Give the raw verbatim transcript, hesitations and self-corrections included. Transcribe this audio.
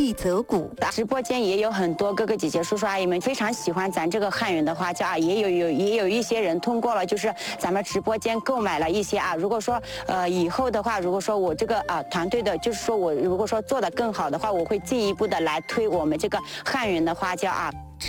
一则鼓。 直播间也有很多哥哥姐姐、叔叔阿姨们非常喜欢咱这个汉源的花椒啊，也有有也有一些人通过了就是咱们直播间购买了一些啊。如果说呃以后的话，如果说我这个啊团队的，就是说我如果说做得更好的话，我会进一步的来推我们这个汉源的花椒啊。